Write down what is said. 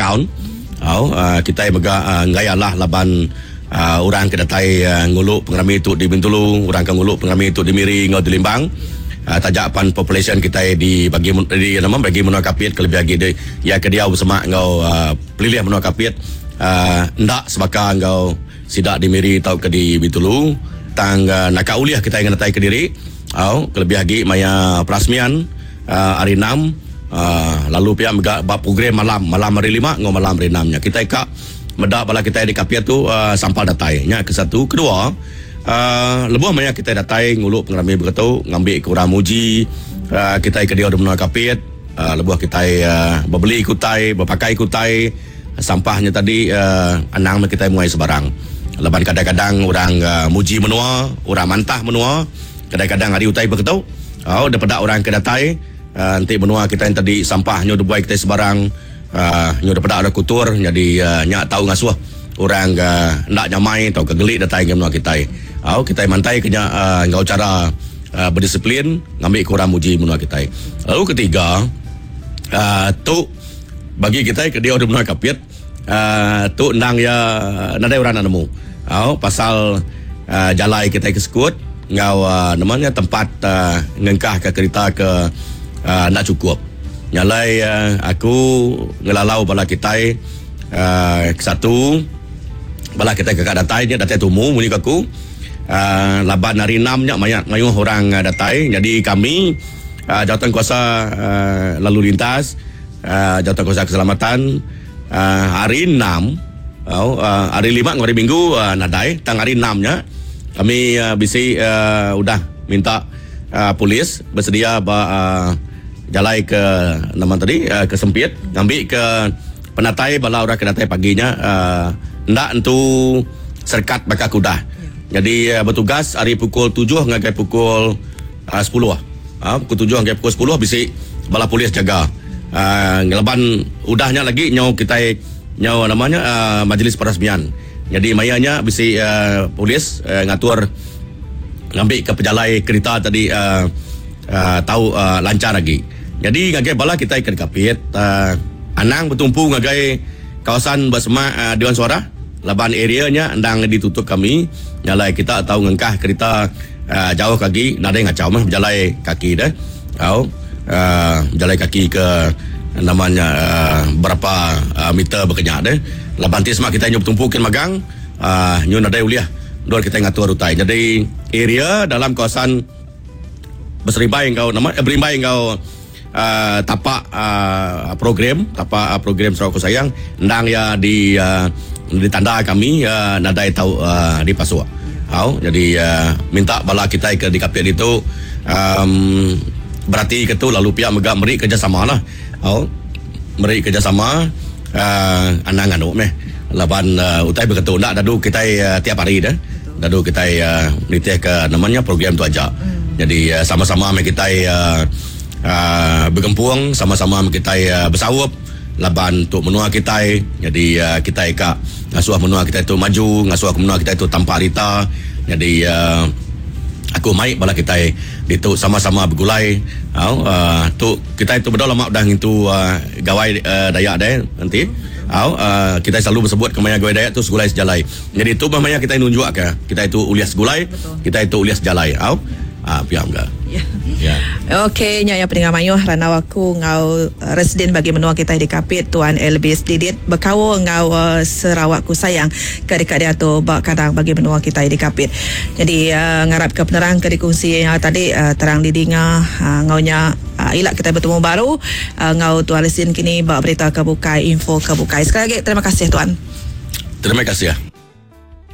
account. Kita mega ngayalah laban orang kedatai nguluk pengrami tu di Bintulu, orang ke nguluk pengrami tu di Miri ngau di Limbang. Tajapan population kita di bagi menua kapit kelebih lagi ya ke dia bersama ngau pelilih menua kapit ndak sebaka ngau sidak di Miri tau ke di Bintulu tang nak uliah kita yang ngatai ke diri kelebih lagi maya perasmian hari 6 lalu pihak mega program malam hari 5 ngau malam hari 6 nya kita ikak medak bala kita di kapit tu sampal datai nya ke satu. Kedua lebuh maya kita datai nguluk pengrami berkatu ngambil ke orang muji kita ke dia ada menua kapit lebuh kita berbeli ikutai berpakai ikutai sampahnya tadi anang kita mulai sebarang leban kadang-kadang orang muji menua orang mantah menua kadang-kadang hari utai berkatu daripada orang ke datai nanti menua kita yang tadi sampahnya udah buat kita sebarang nyo daripada ada kutur jadi nyak tahu ngasuh orang nak nyamai atau kegelik datai ke menua kita kita mantai kena ngau cara berdisiplin ngambil ke orang muji menua kita. Lalu ketiga tu bagi kita ke dia ada menua kapit tu nang ya nadai orang nak nemu pasal jalai kita ke sekut ngau namanya tempat ngengkah ke kereta ke nak cukup nyalai aku ngelalau bala kita satu bala kita ke datai dia datai tumu muni aku laban hari 6 nya mayuh orang datai jadi kami jawatan kuasa lalu lintas jawatan kuasa keselamatan hari 6 hari 5 hari minggu nadai tang hari 6 nya kami bisi udah minta polis bersedia jalai ke nama tadi ke sempit ngambil ke penatai bala orang ke datai paginya ndak entu serkat bakal kuda. Jadi bertugas hari pukul 7 hingga pukul 10 pukul 7 hingga pukul 10 bisi bala polis jaga ngeleban udahnya lagi nyau kita nyau namanya majlis perasmian. Jadi mayanya bisi polis ngatur ngambil ke pejalai kereta tadi tahu lancar lagi. Jadi ngagai bala kita ikan kapit anang bertumpu ngagai kawasan bersama Dewan Suara laban areanya andang ditutup kami nyalai kita tahu ngengkah kereta jauh kaki nadai ngacau mah berjalai kaki dah berjalai kaki ke namanya berapa meter berkenyak dah laban tisma kita nyup tumpukin magang nyu nadai uliah dor kita ngatur rutai. Jadi area dalam kawasan Berimbai engkau tapak program Sarawak Sayang ndang ya di tanda kami nadai tahu di Pasua. Jadi minta bala kita ke di kapit itu berarti ke tu lalu pihak mega meri kerjasama lah. Meri kerjasama anang meh laban utai berkatu nak dadu kita tiap hari dah. Dadu kita nitih ke namanya program tu aja. Jadi sama-sama kita bergempuang, sama-sama kita bersawap laban untuk menua kita. Jadi kita ika ngasuh menua kita itu maju, ngasuh menua kita itu tanpa harita. Jadi aku mai bala kita itu sama-sama bergulai. Tu kita itu betul lama dah itu gawai Dayak dah nanti. Kita selalu bersebut kemaya gawai Dayak tu segulai sejalai. Jadi itu namanya kita nunjuk ke kita itu ulias segulai, kita itu ulias sejalai. Piam ke. Ya. Okey, nya pendengar mayuh ranau aku ngau residen bagi menua kita di kapit Tuan Elvis Didit berkawa ngau Sarawakku sayang kedekat dia tu kadang bagi menua kita di kapit. Jadi ngarap ke penerang ke dikongsi tadi terang didinga ngaunya ilak kita bertemu baru ngau Tuan Resin kini bak berita ke Bukai info ke Bukai. Sekali lagi terima kasih Tuan. Terima kasih ya.